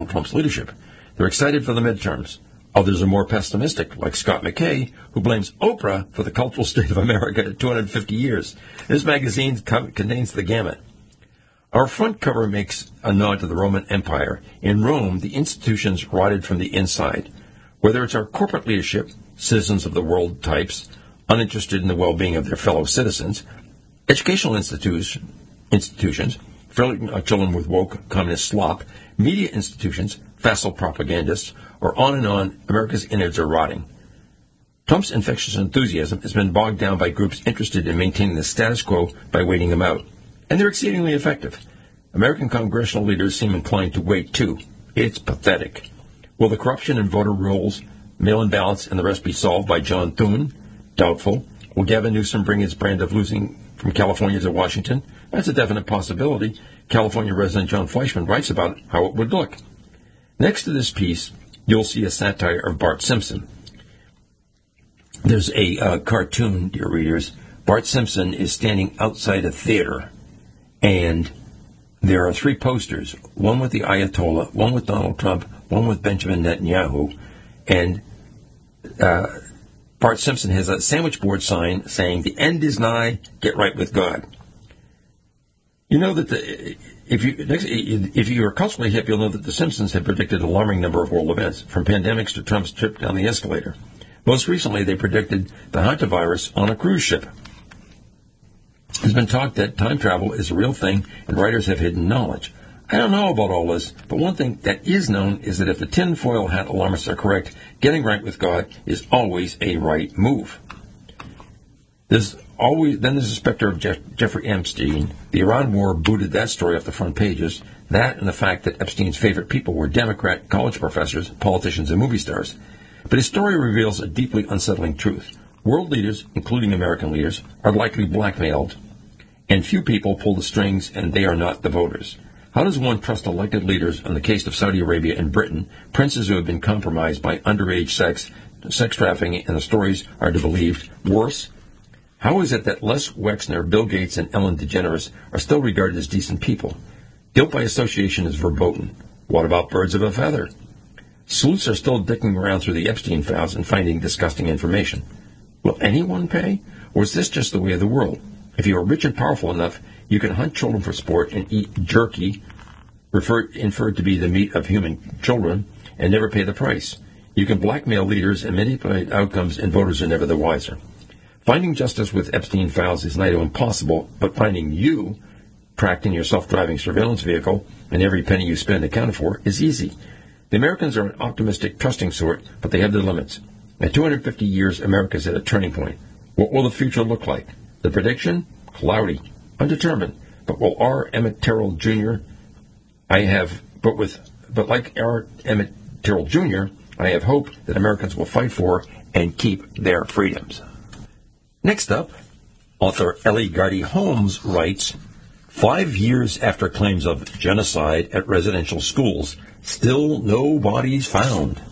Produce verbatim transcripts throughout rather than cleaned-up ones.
Trump's leadership. They're excited for the midterms. Others are more pessimistic, like Scott McKay, who blames Oprah for the cultural state of America at two hundred fifty years. This magazine co- contains the gamut. Our front cover makes a nod to the Roman Empire. In Rome, the institutions rotted from the inside. Whether it's our corporate leadership, citizens of the world types, uninterested in the well-being of their fellow citizens, educational institutions, institutions, filling children with woke communist slop, media institutions, facile propagandists, or on and on, America's innards are rotting. Trump's infectious enthusiasm has been bogged down by groups interested in maintaining the status quo by waiting them out. And they're exceedingly effective. American congressional leaders seem inclined to wait, too. It's pathetic. Will the corruption in voter rolls, mail-in ballots, and the rest be solved by John Thune? Doubtful. Will Gavin Newsom bring his brand of losing from California to Washington? That's a definite possibility. California resident John Fleischman writes about how it would look. Next to this piece, you'll see a satire of Bart Simpson. There's a uh, cartoon, dear readers. Bart Simpson is standing outside a theater, and there are three posters, one with the Ayatollah, one with Donald Trump, one with Benjamin Netanyahu, and uh, Bart Simpson has a sandwich board sign saying, "The end is nigh, get right with God." You know that the, if you if you are culturally hip, you'll know that the Simpsons have predicted an alarming number of world events, from pandemics to Trump's trip down the escalator. Most recently, they predicted the hantavirus on a cruise ship. There's been talk that time travel is a real thing, and writers have hidden knowledge. I don't know about all this, but one thing that is known is that if the tinfoil hat alarmists are correct, getting right with God is always a right move. There's always then there's the specter of Jeff, Jeffrey Epstein. The Iran war booted that story off the front pages. That and the fact that Epstein's favorite people were Democrat college professors, politicians, and movie stars. But his story reveals a deeply unsettling truth. World leaders, including American leaders, are likely blackmailed, and few people pull the strings, and they are not the voters. How does one trust elected leaders in the case of Saudi Arabia and Britain, princes who have been compromised by underage sex, sex trafficking, and the stories are to be believed? Worse, how is it that Les Wexner, Bill Gates, and Ellen DeGeneres are still regarded as decent people? Guilt by association is verboten. What about birds of a feather? Sleuths are still dicking around through the Epstein files and finding disgusting information. Will anyone pay? Or is this just the way of the world? If you are rich and powerful enough, you can hunt children for sport and eat jerky, referred, inferred to be the meat of human children, and never pay the price. You can blackmail leaders and manipulate outcomes, and voters are never the wiser. Finding justice with Epstein files is neither impossible, but finding you, tracked in your self-driving surveillance vehicle, and every penny you spend accounted for, is easy. The Americans are an optimistic, trusting sort, but they have their limits. At two hundred fifty years, America is at a turning point. What will the future look like? The prediction? Cloudy, undetermined. But will R. Emmett Terrell Junior I have, but with, but like R. Emmett Terrell Junior, I have hope that Americans will fight for and keep their freedoms. Next up, author Ellie Gardy Holmes writes, Five years after claims of genocide at residential schools, still no bodies found.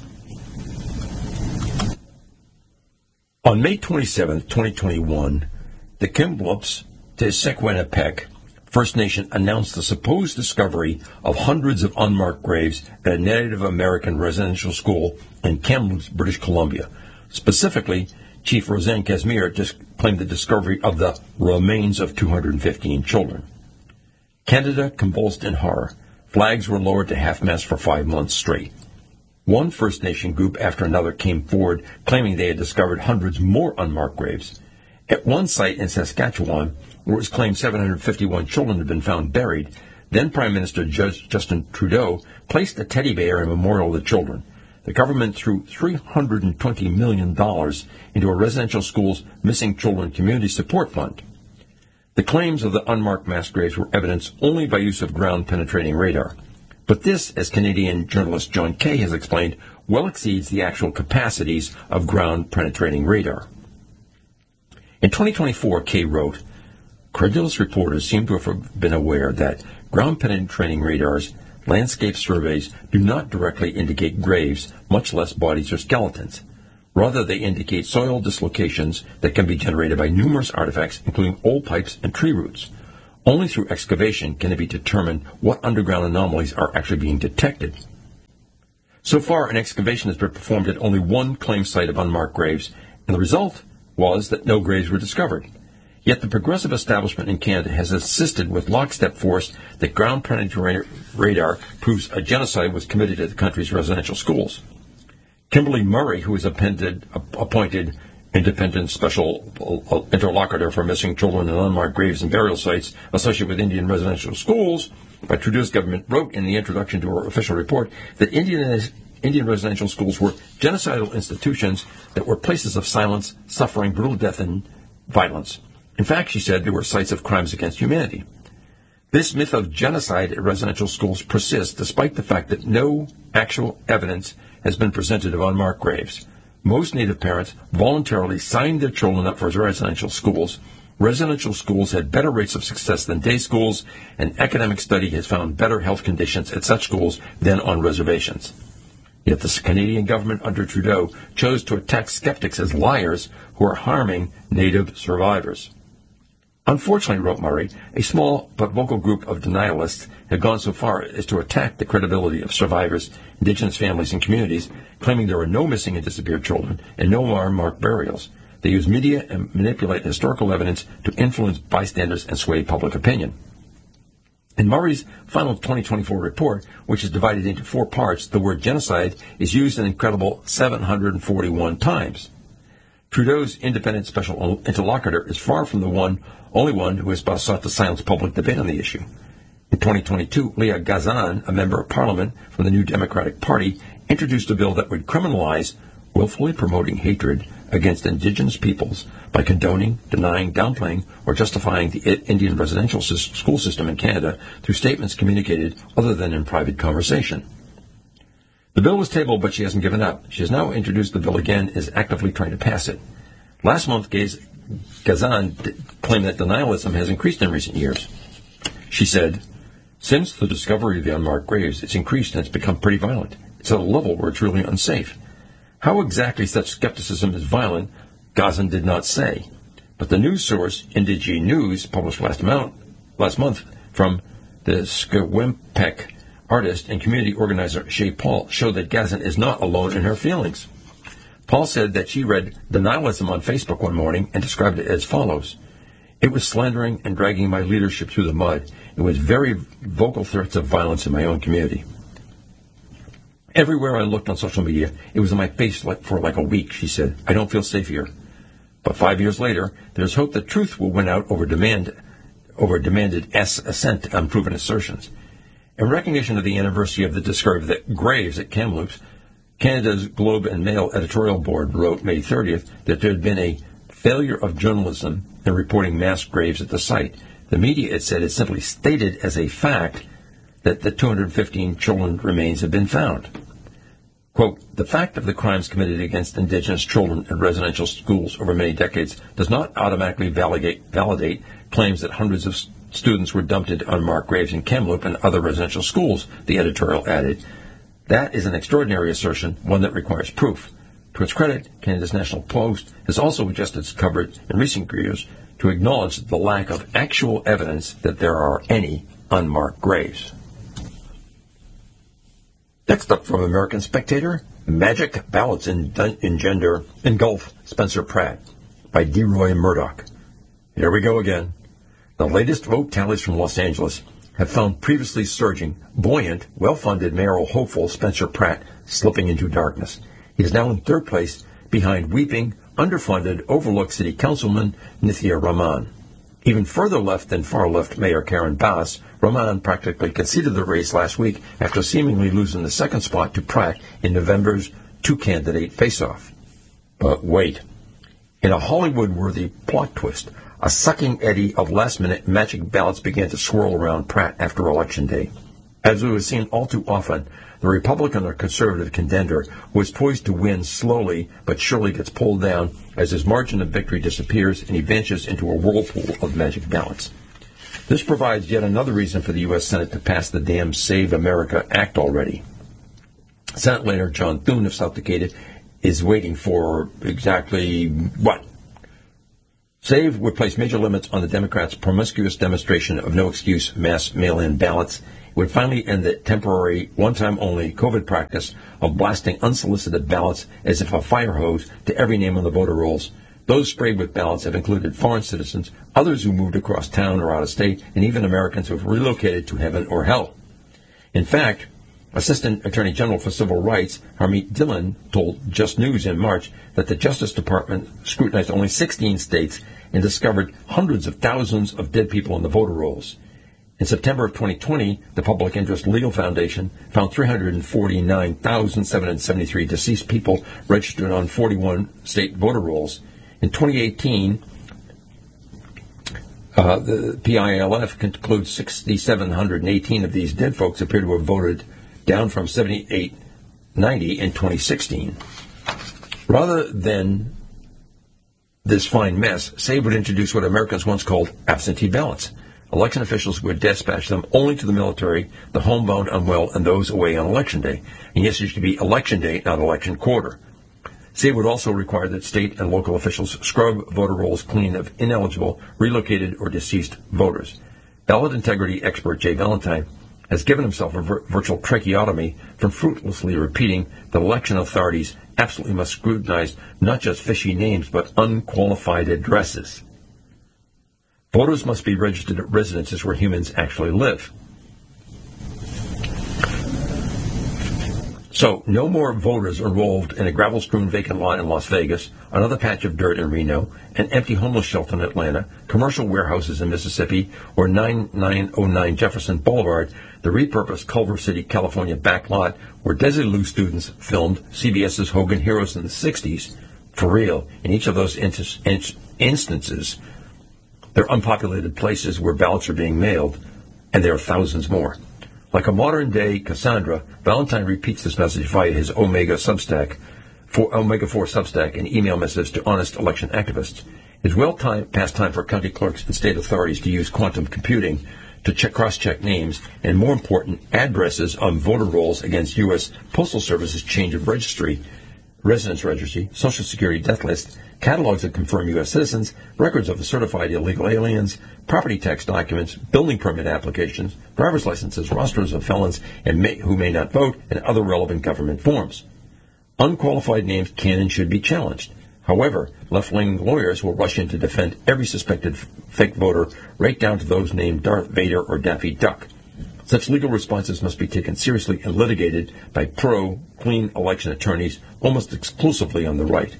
On May twenty-seventh, twenty twenty-one, the Kamloops te Secwépemc First Nation announced the supposed discovery of hundreds of unmarked graves at a Native American residential school in Kamloops, British Columbia. Specifically, Chief Roseanne Casimir just claimed the discovery of the remains of two hundred fifteen children. Canada convulsed in horror. Flags were lowered to half-mast for five months straight. One First Nation group after another came forward claiming they had discovered hundreds more unmarked graves. At one site in Saskatchewan, where it was claimed seven hundred fifty-one children had been found buried, then Prime Minister Judge Justin Trudeau placed a teddy bear in memorial of the children. The government threw three hundred twenty million dollars into a residential school's Missing Children Community Support Fund. The claims of the unmarked mass graves were evidenced only by use of ground-penetrating radar. But this, as Canadian journalist John Kay has explained, well exceeds the actual capacities of ground-penetrating radar. In twenty twenty-four, Kay wrote, Credulous reporters seem to have been aware that ground-penetrating radars, landscape surveys, do not directly indicate graves, much less bodies or skeletons. Rather, they indicate soil dislocations that can be generated by numerous artifacts, including old pipes and tree roots. Only through excavation can it be determined what underground anomalies are actually being detected. So far, an excavation has been performed at only one claim site of unmarked graves, and the result was that no graves were discovered. Yet the progressive establishment in Canada has insisted with lockstep force that ground penetrating radar proves a genocide was committed at the country's residential schools. Kimberly Murray, who is appended, appointed independent special interlocutor for missing children and unmarked graves and burial sites associated with Indian residential schools by Trudeau's government, wrote in the introduction to her official report that Indian, Indian residential schools were genocidal institutions that were places of silence, suffering, brutal death, and violence. In fact, she said, they were sites of crimes against humanity. This myth of genocide at residential schools persists despite the fact that no actual evidence has been presented of unmarked graves. Most Native parents voluntarily signed their children up for residential schools. Residential schools had better rates of success than day schools, and academic study has found better health conditions at such schools than on reservations. Yet the Canadian government under Trudeau chose to attack skeptics as liars who are harming Native survivors. Unfortunately, wrote Murray, a small but vocal group of denialists have gone so far as to attack the credibility of survivors, Indigenous families, and communities, claiming there are no missing and disappeared children and no unmarked burials. They use media and manipulate historical evidence to influence bystanders and sway public opinion. In Murray's final twenty twenty-four report, which is divided into four parts, the word genocide is used an incredible seven hundred forty-one times. Trudeau's independent special interlocutor is far from the one, only one who has sought to silence public debate on the issue. In twenty twenty-two, Leah Gazan, a member of parliament from the New Democratic Party, introduced a bill that would criminalize willfully promoting hatred against Indigenous peoples by condoning, denying, downplaying, or justifying the Indian residential school system in Canada through statements communicated other than in private conversation. The bill was tabled, but she hasn't given up. She has now introduced the bill again and is actively trying to pass it. Last month, Gazan claimed that denialism has increased in recent years. She said, since the discovery of the unmarked graves, it's increased and it's become pretty violent. It's at a level where it's really unsafe. How exactly such skepticism is violent, Gazan did not say. But the news source, Indigi News, published last, amount, last month from the Secwepemc artist and community organizer Shay Paul, showed that Gazan is not alone in her feelings. Paul said that she read denialism on Facebook one morning and described it as follows. It was slandering and dragging my leadership through the mud. It was very vocal threats of violence in my own community. Everywhere I looked on social media, it was in my face like, for like a week, she said. I don't feel safe here. But five years later, there's hope that truth will win out over demand, over demanded S assent to unproven assertions. In recognition of the anniversary of the discovery of the graves at Kamloops, Canada's Globe and Mail editorial board wrote May thirtieth that there had been a failure of journalism in reporting mass graves at the site. The media, it said, had simply stated as a fact that the two hundred fifteen children remains had been found. Quote, the fact of the crimes committed against Indigenous children in residential schools over many decades does not automatically validate, validate claims that hundreds of students were dumped into unmarked graves in Kamloops and other residential schools, the editorial added. That is an extraordinary assertion, one that requires proof. To its credit, Canada's National Post has also adjusted its coverage in recent years to acknowledge the lack of actual evidence that there are any unmarked graves. Next up from American Spectator, Magic Ballots Engender Engulf Spencer Pratt by D. Roy Murdoch. Here we go again. The latest vote tallies from Los Angeles have found previously surging, buoyant, well-funded mayoral hopeful Spencer Pratt slipping into darkness. He is now in third place behind weeping, underfunded, overlooked city councilman Nithya Raman. Even further left than far-left Mayor Karen Bass, Raman practically conceded the race last week after seemingly losing the second spot to Pratt in November's two-candidate face-off. But wait. In a Hollywood-worthy plot twist, a sucking eddy of last-minute magic ballots began to swirl around Pratt after Election Day. As we have seen all too often, the Republican or conservative contender was poised to win slowly but surely gets pulled down as his margin of victory disappears and he vanishes into a whirlpool of magic ballots. This provides yet another reason for the U S Senate to pass the damn Save America Act already. Senate leader John Thune of South Dakota is waiting for exactly what? SAVE would place major limits on the Democrats' promiscuous demonstration of no-excuse mass mail-in ballots. It would finally end the temporary, one-time-only COVID practice of blasting unsolicited ballots as if a fire hose to every name on the voter rolls. Those sprayed with ballots have included foreign citizens, others who moved across town or out of state, and even Americans who have relocated to heaven or hell. In fact, Assistant Attorney General for Civil Rights Harmeet Dillon told Just News in March that the Justice Department scrutinized only sixteen states and discovered hundreds of thousands of dead people on the voter rolls. In September of twenty twenty, the Public Interest Legal Foundation found three hundred forty-nine thousand seven hundred seventy-three deceased people registered on forty-one state voter rolls. In twenty eighteen, uh, the P I L F concludes six thousand seven hundred eighteen of these dead folks appear to have voted, down from seventy-eight ninety in twenty sixteen. Rather than this fine mess, SAVE would introduce what Americans once called absentee ballots. Election officials would dispatch them only to the military, the homebound, unwell, and those away on Election Day. And yes, it should be Election Day, not Election Quarter. SAVE would also require that state and local officials scrub voter rolls clean of ineligible, relocated, or deceased voters. Ballot integrity expert Jay Valentine has given himself a vir- virtual tracheotomy from fruitlessly repeating that election authorities absolutely must scrutinize not just fishy names, but unqualified addresses. Voters must be registered at residences where humans actually live. So, no more voters enrolled in a gravel-strewn vacant lot in Las Vegas, another patch of dirt in Reno, an empty homeless shelter in Atlanta, commercial warehouses in Mississippi, or ninety-nine oh nine Jefferson Boulevard, the repurposed Culver City, California backlot where Desilu students filmed CBS's Hogan Heroes in the sixties. For real, in each of those inst- inst- instances, they're unpopulated places where ballots are being mailed, and there are thousands more. Like a modern-day Cassandra, Valentine repeats this message via his Omega Substack, for Omega four Substack, an email message to honest election activists. It's well time, past time for county clerks and state authorities to use quantum computing to check, cross-check names and, more important, addresses on voter rolls against U S Postal Service's change of registry, residence registry, Social Security death list, catalogs that confirm U S citizens, records of the certified illegal aliens, property tax documents, building permit applications, driver's licenses, rosters of felons and may, who may not vote, and other relevant government forms. Unqualified names can and should be challenged. However, left-wing lawyers will rush in to defend every suspected f- fake voter, right down to those named Darth Vader or Daffy Duck. Such legal responses must be taken seriously and litigated by pro-clean election attorneys almost exclusively on the right.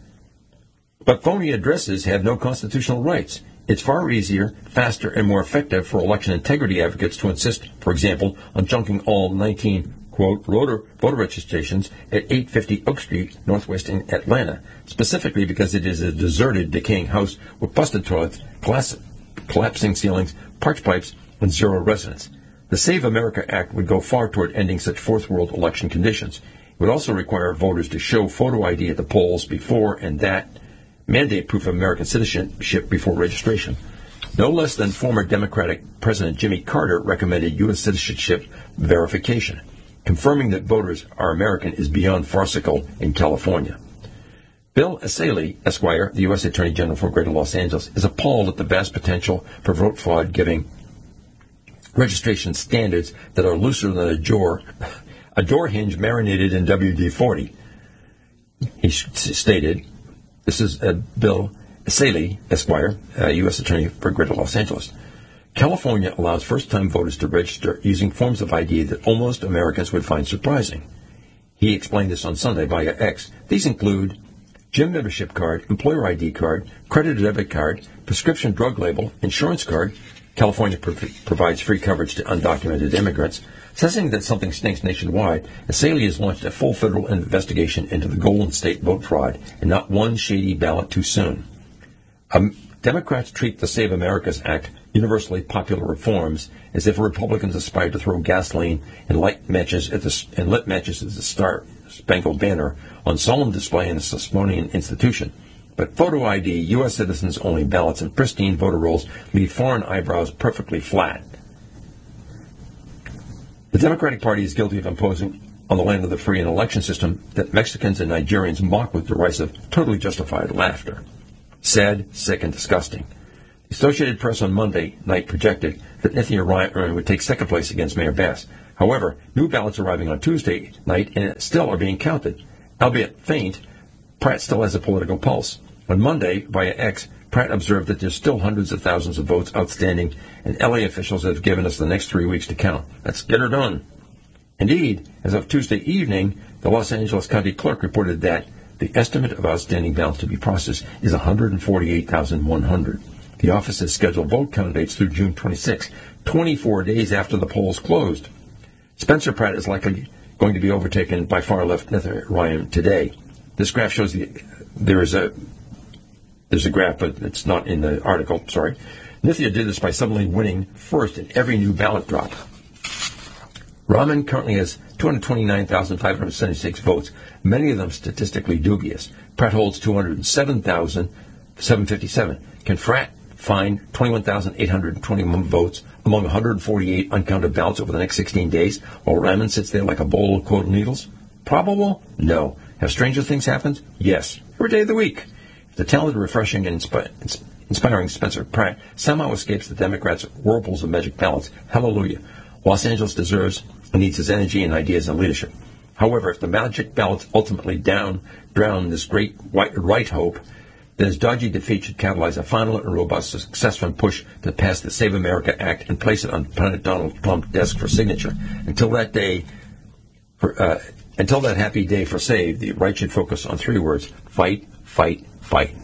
But phony addresses have no constitutional rights. It's far easier, faster, and more effective for election integrity advocates to insist, for example, on junking all nineteen, quote, voter, voter registrations at eight fifty Oak Street, Northwest in Atlanta, specifically because it is a deserted, decaying house with busted toilets, glass, collapsing ceilings, parched pipes, and zero residents. The Save America Act would go far toward ending such fourth-world election conditions. It would also require voters to show photo I D at the polls before and that, mandate proof of American citizenship before registration. No less than former Democratic President Jimmy Carter recommended U S citizenship verification. Confirming that voters are American is beyond farcical in California. Bill Essayli, Esquire, the U S Attorney General for Greater Los Angeles, is appalled at the vast potential for vote fraud, giving registration standards that are looser than a door, a door hinge marinated in W D forty. He stated, this is uh, Bill Essayli, Esquire, uh, U S Attorney for Greater Los Angeles. California allows first-time voters to register using forms of I D that almost Americans would find surprising. He explained this on Sunday via X. These include gym membership card, employer I D card, credit or debit card, prescription drug label, insurance card. California prov- provides free coverage to undocumented immigrants. Sensing that something stinks nationwide, Essayli has launched a full federal investigation into the Golden State vote fraud, and not one shady ballot too soon. Um, Democrats treat the Save America's Act, universally popular reforms, as if Republicans aspire to throw gasoline and light matches at the and lit matches at the Star Spangled Banner on solemn display in the Smithsonian Institution. But photo I D, U S citizens-only ballots, and pristine voter rolls leave foreign eyebrows perfectly flat. The Democratic Party is guilty of imposing on the land of the free an election system that Mexicans and Nigerians mock with derisive, totally justified laughter. Sad, sick, and disgusting. Associated Press on Monday night projected that Nithya Ryan would take second place against Mayor Bass. However, new ballots arriving on Tuesday night and still are being counted. Albeit faint, Pratt still has a political pulse. On Monday, via X, Pratt observed that there's still hundreds of thousands of votes outstanding, and L A officials have given us the next three weeks to count. Let's get her done. Indeed, as of Tuesday evening, the Los Angeles County Clerk reported that the estimate of outstanding ballots to be processed is one hundred forty-eight thousand one hundred. The office has scheduled vote count dates through June twenty-sixth, twenty-four days after the polls closed. Spencer Pratt is likely going to be overtaken by far-left Nithya Ryan today. This graph shows the, there is a there's a graph, but it's not in the article. Sorry. Nithya did this by suddenly winning first in every new ballot drop. Rahman currently has two hundred twenty-nine thousand five hundred seventy-six votes, many of them statistically dubious. Pratt holds two hundred seven thousand seven hundred fifty-seven. Can Pratt find twenty-one thousand eight hundred twenty-one votes among one hundred forty-eight uncounted ballots over the next sixteen days, while Rahman sits there like a bowl of cold needles? Probable? No. Have stranger things happened? Yes. Every day of the week. If the talented, refreshing, and inspi- inspiring Spencer Pratt somehow escapes the Democrats' whirlpools of magic ballots, hallelujah. Los Angeles deserves and needs his energy and ideas and leadership. However, if the magic ballots ultimately down drown this great white right hope, then his dodgy defeat should catalyze a final and robust, successful push to pass the Save America Act and place it on President Donald Trump's desk for signature. Until that day, for, uh, until that happy day for Save, the right should focus on three words: fight, fight, fight.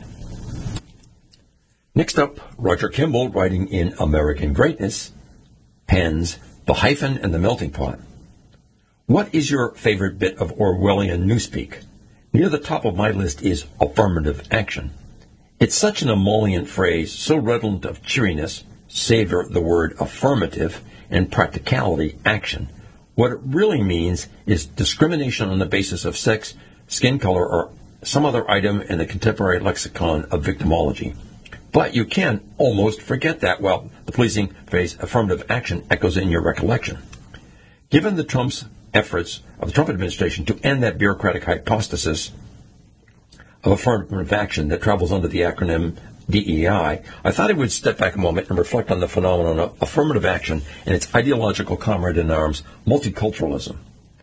Next up, Roger Kimball, writing in American Greatness, pens The Hyphen and the Melting Pot. What is your favorite bit of Orwellian newspeak? Near the top of my list is affirmative action. It's such an emollient phrase, so redolent of cheeriness, savor the word affirmative, and practicality, action. What it really means is discrimination on the basis of sex, skin color, or some other item in the contemporary lexicon of victimology. But you can almost forget that while the pleasing phrase affirmative action echoes in your recollection. Given the Trump's efforts of the Trump administration to end that bureaucratic hypostasis of affirmative action that travels under the acronym D E I, I thought I would step back a moment and reflect on the phenomenon of affirmative action and its ideological comrade in arms, multiculturalism.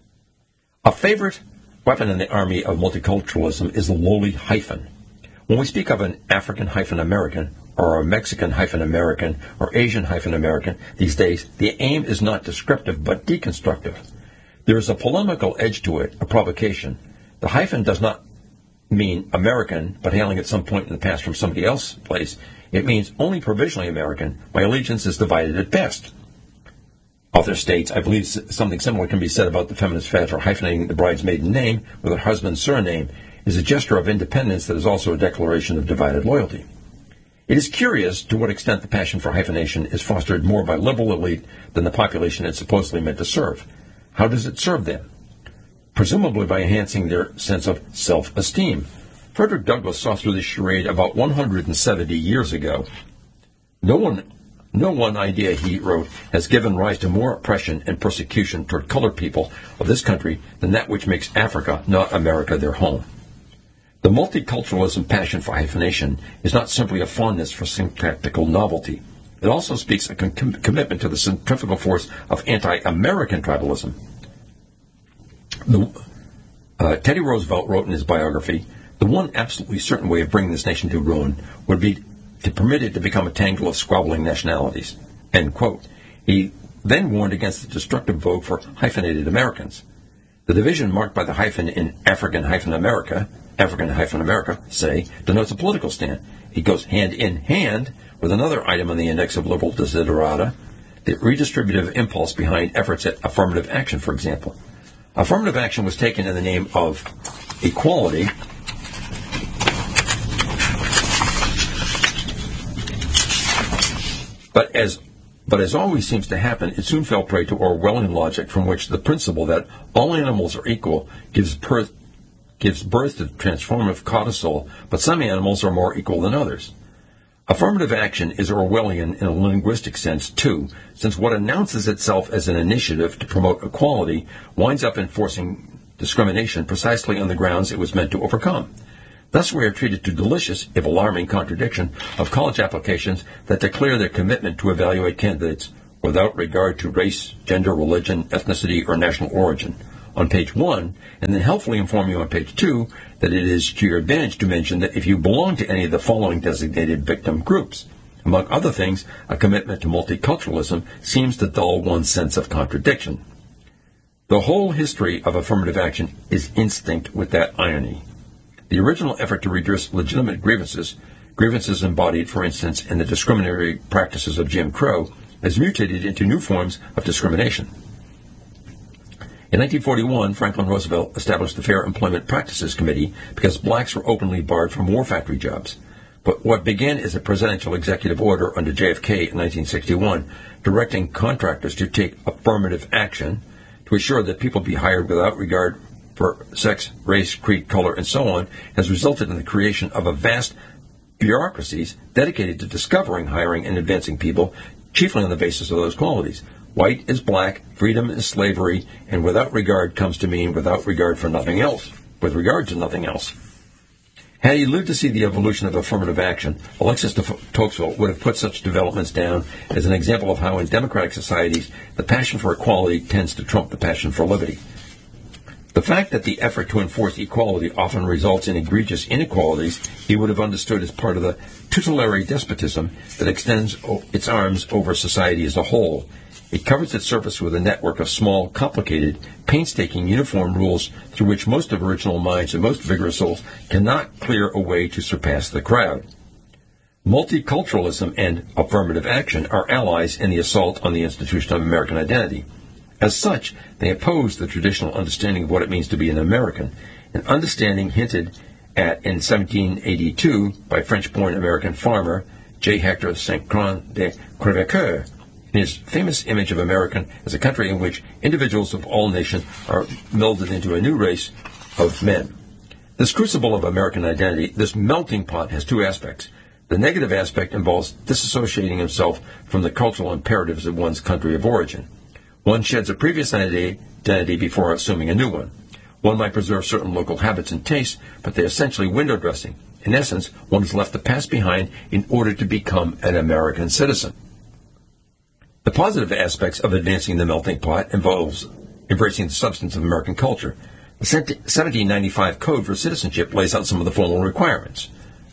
A favorite weapon in the army of multiculturalism is the lowly hyphen. When we speak of an African-American or a Mexican-American or Asian-American these days, the aim is not descriptive but deconstructive. There is a polemical edge to it, a provocation. The hyphen does not mean American, but hailing at some point in the past from somebody else's place. It means only provisionally American. My allegiance is divided at best. Author states, I believe something similar can be said about the feminist fad for hyphenating the bride's maiden name with her husband's surname. Is a gesture of independence that is also a declaration of divided loyalty. It is curious to what extent the passion for hyphenation is fostered more by liberal elite than the population it's supposedly meant to serve. How does it serve them? Presumably by enhancing their sense of self-esteem. Frederick Douglass saw through this charade about one hundred seventy years ago. No one, no one idea, he wrote, has given rise to more oppression and persecution toward colored people of this country than that which makes Africa, not America, their home. The multiculturalism passion for hyphenation is not simply a fondness for syntactical novelty. It also speaks a com- commitment to the centrifugal force of anti-American tribalism. The, uh, Teddy Roosevelt wrote in his biography, the one absolutely certain way of bringing this nation to ruin would be to permit it to become a tangle of squabbling nationalities. End quote. He then warned against the destructive vogue for hyphenated Americans. The division marked by the hyphen in African-America, African-America, say, denotes a political stand. It goes hand in hand with another item on the index of liberal desiderata, the redistributive impulse behind efforts at affirmative action, for example. Affirmative action was taken in the name of equality, but as But as always seems to happen, it soon fell prey to Orwellian logic from which the principle that all animals are equal gives birth, gives birth to transformative codicil, but some animals are more equal than others. Affirmative action is Orwellian in a linguistic sense, too, since what announces itself as an initiative to promote equality winds up enforcing discrimination precisely on the grounds it was meant to overcome. Thus, we are treated to delicious, if alarming, contradiction of college applications that declare their commitment to evaluate candidates without regard to race, gender, religion, ethnicity, or national origin on page one, and then helpfully inform you on page two that it is to your advantage to mention that if you belong to any of the following designated victim groups, among other things, a commitment to multiculturalism seems to dull one's sense of contradiction. The whole history of affirmative action is instinct with that irony. The original effort to redress legitimate grievances, grievances embodied, for instance, in the discriminatory practices of Jim Crow, has mutated into new forms of discrimination. In nineteen forty-one, Franklin Roosevelt established the Fair Employment Practices Committee because blacks were openly barred from war factory jobs. But what began as a presidential executive order under J F K in nineteen sixty-one, directing contractors to take affirmative action to ensure that people be hired without regard for sex, race, creed, color, and so on, has resulted in the creation of a vast bureaucracies dedicated to discovering, hiring, and advancing people, chiefly on the basis of those qualities. White is black, freedom is slavery, and without regard comes to mean without regard for nothing else, with regard to nothing else. Had he lived to see the evolution of affirmative action, Alexis de Tocqueville would have put such developments down as an example of how in democratic societies the passion for equality tends to trump the passion for liberty. The fact that the effort to enforce equality often results in egregious inequalities he would have understood as part of the tutelary despotism that extends its arms over society as a whole. It covers its surface with a network of small, complicated, painstaking, uniform rules through which most of original minds and most vigorous souls cannot clear a way to surpass the crowd. Multiculturalism and affirmative action are allies in the assault on the institution of American identity. As such, they oppose the traditional understanding of what it means to be an American, an understanding hinted at in seventeen eighty-two by French-born American farmer J. Hector Saint-Croix de Crèvecoeur in his famous image of American as a country in which individuals of all nations are melded into a new race of men. This crucible of American identity, this melting pot, has two aspects. The negative aspect involves disassociating himself from the cultural imperatives of one's country of origin. One sheds a previous identity before assuming a new one. One might preserve certain local habits and tastes, but they're essentially window dressing. In essence, one is left to pass behind in order to become an American citizen. The positive aspects of advancing the melting pot involves embracing the substance of American culture. The seventeen ninety-five Code for Citizenship lays out some of the formal requirements.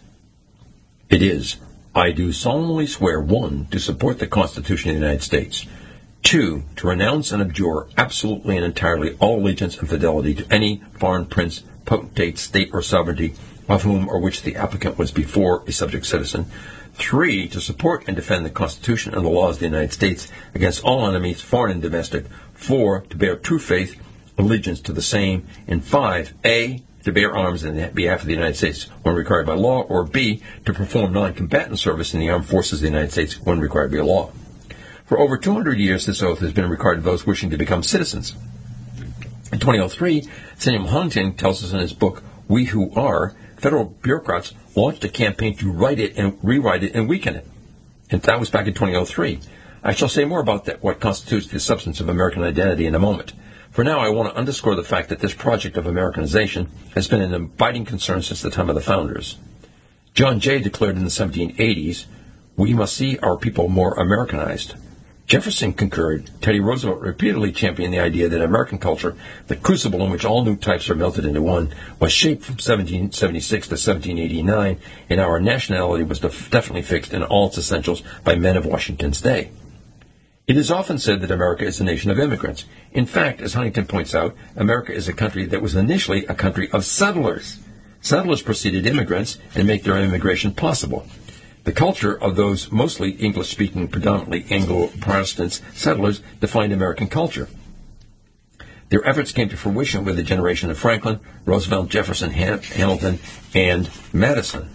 It is, I do solemnly swear, one, to support the Constitution of the United States. Two, to renounce and abjure absolutely and entirely all allegiance and fidelity to any foreign prince, potentate, state, or sovereignty of whom or which the applicant was before a subject citizen. Three, to support and defend the Constitution and the laws of the United States against all enemies, foreign and domestic. Four, to bear true faith, allegiance to the same. And five, A, to bear arms in behalf of the United States when required by law, or B, to perform non-combatant service in the armed forces of the United States when required by law. For over two hundred years, this oath has been required of those wishing to become citizens. In two thousand three, Samuel Huntington tells us in his book, We Who Are, federal bureaucrats launched a campaign to write it and rewrite it and weaken it. And that was back in two thousand three. I shall say more about that, what constitutes the substance of American identity, in a moment. For now, I want to underscore the fact that this project of Americanization has been an abiding concern since the time of the founders. John Jay declared in the seventeen eighties, we must see our people more Americanized. Jefferson concurred. Teddy Roosevelt repeatedly championed the idea that American culture, the crucible in which all new types are melted into one, was shaped from seventeen seventy-six to seventeen eighty-nine, and our nationality was def- definitely fixed in all its essentials by men of Washington's day. It is often said that America is a nation of immigrants. In fact, as Huntington points out, America is a country that was initially a country of settlers. Settlers preceded immigrants and make their immigration possible. The culture of those mostly English-speaking, predominantly Anglo-Protestant settlers defined American culture. Their efforts came to fruition with the generation of Franklin, Roosevelt, Jefferson, Ham- Hamilton, and Madison.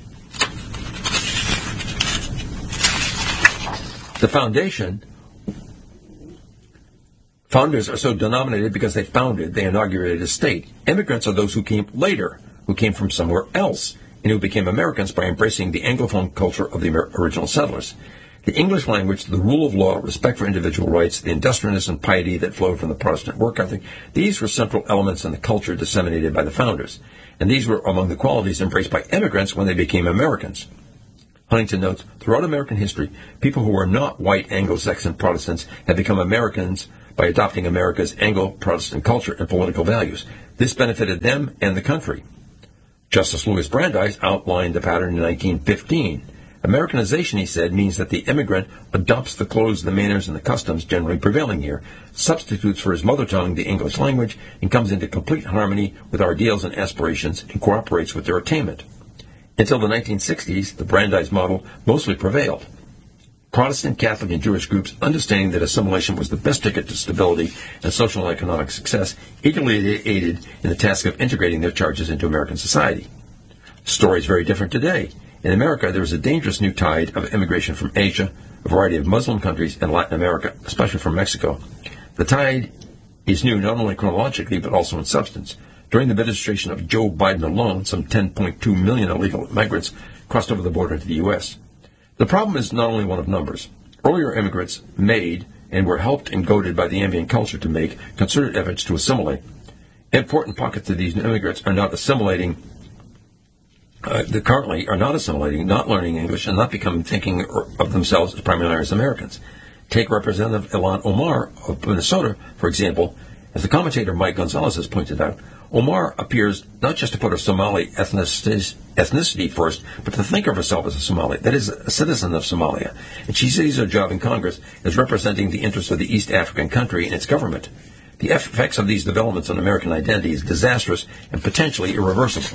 The foundation, founders are so denominated because they founded, they inaugurated a state. Immigrants are those who came later, who came from somewhere else, and who became Americans by embracing the Anglophone culture of the original settlers. The English language, the rule of law, respect for individual rights, the industriousness and piety that flowed from the Protestant work ethic, these were central elements in the culture disseminated by the founders, and these were among the qualities embraced by immigrants when they became Americans. Huntington notes, throughout American history, people who were not white Anglo-Saxon Protestants have become Americans by adopting America's Anglo-Protestant culture and political values. This benefited them and the country. Justice Louis Brandeis outlined the pattern in nineteen fifteen. Americanization, he said, means that the immigrant adopts the clothes, the manners, and the customs generally prevailing here, substitutes for his mother tongue the English language, and comes into complete harmony with our ideals and aspirations and cooperates with their attainment. Until the nineteen sixties, the Brandeis model mostly prevailed. Protestant, Catholic, and Jewish groups, understanding that assimilation was the best ticket to stability and social and economic success, eagerly aided in the task of integrating their charges into American society. The story is very different today. In America, there is a dangerous new tide of immigration from Asia, a variety of Muslim countries, and Latin America, especially from Mexico. The tide is new not only chronologically, but also in substance. During the administration of Joe Biden alone, some ten point two million illegal migrants crossed over the border into the U S The problem is not only one of numbers. Earlier immigrants made and were helped and goaded by the ambient culture to make concerted efforts to assimilate. Important pockets of these immigrants are not assimilating Uh, they currently are not assimilating, not learning English, and not becoming thinking of themselves as primarily as Americans. Take Representative Ilhan Omar of Minnesota, for example. As the commentator Mike Gonzalez has pointed out, Omar appears not just to put her Somali ethnicity, ethnicity first, but to think of herself as a Somali, that is, a citizen of Somalia. And she sees her job in Congress as representing the interests of the East African country and its government. The effects of these developments on American identity is disastrous and potentially irreversible.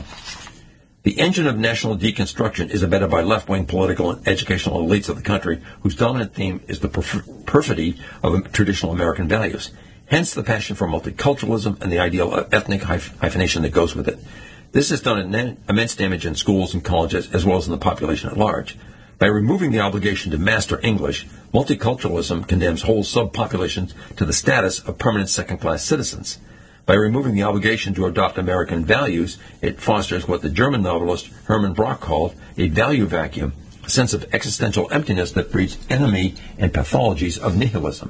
The engine of national deconstruction is abetted by left-wing political and educational elites of the country whose dominant theme is the perf- perfidy of traditional American values. Hence the passion for multiculturalism and the ideal of ethnic hyph- hyphenation that goes with it. This has done an immense damage in schools and colleges as well as in the population at large. By removing the obligation to master English, multiculturalism condemns whole subpopulations to the status of permanent second-class citizens. By removing the obligation to adopt American values, it fosters what the German novelist Hermann Brock called a value vacuum, a sense of existential emptiness that breeds enemy and pathologies of nihilism.